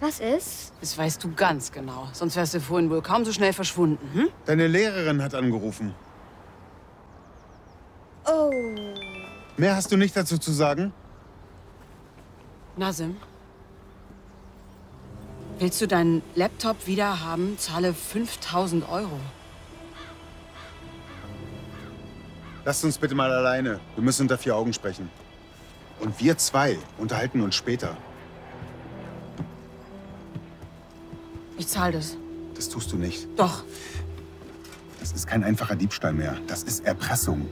Was ist? Das weißt du ganz genau. Sonst wärst du vorhin wohl kaum so schnell verschwunden, hm? Deine Lehrerin hat angerufen. Oh. Mehr hast du nicht dazu zu sagen? Nazim, willst du deinen Laptop wieder haben? Zahle 5.000 €. Lasst uns bitte mal alleine. Wir müssen unter 4 Augen sprechen. Und wir zwei unterhalten uns später. Ich zahle das. Das tust du nicht. Doch. Das ist kein einfacher Diebstahl mehr. Das ist Erpressung.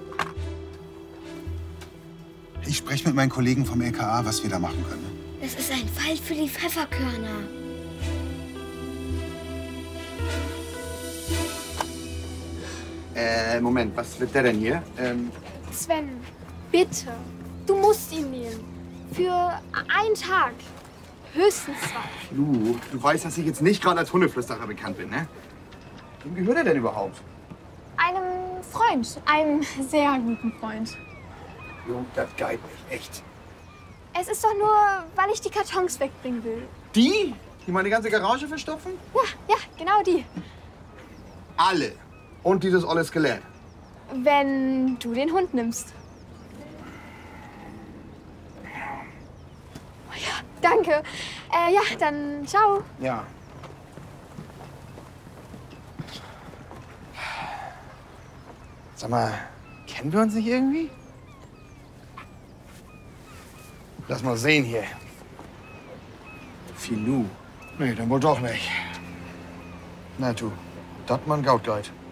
Ich spreche mit meinen Kollegen vom LKA, was wir da machen können. Das ist ein Fall für die Pfefferkörner. Moment, was wird der denn hier? Sven, bitte. Du musst ihn nehmen. Für einen Tag. Höchstens 2. Du weißt, dass ich jetzt nicht gerade als Hundeflüsterer bekannt bin, ne? Wem gehört er denn überhaupt? Einem Freund. Einem sehr guten Freund. Jo, das geht nicht, echt. Es ist doch nur, weil ich die Kartons wegbringen will. Die? Die meine ganze Garage verstopfen? Ja, genau die. Alle. Und dieses olle Skelett. Wenn du den Hund nimmst. Oh ja, danke. Ja, dann ciao. Ja. Sag mal, kennen wir uns nicht irgendwie? Lass mal sehen hier. Filou. Nee, dann wohl doch nicht. Na du, dat man Gautguide.